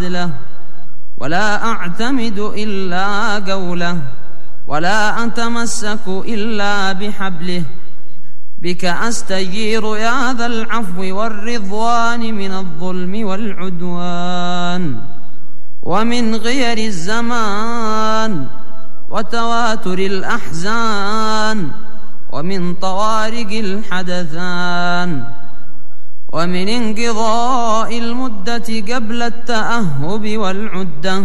له، ولا أعتمد إلا قوله، ولا أتمسك إلا بحبله. بك أستجير يا ذا العفو والرضوان من الظلم والعدوان، ومن غير الزمان وتواتر الأحزان، ومن طوارق الحدثان، ومن انقضاء المدة قبل التأهب والعدة.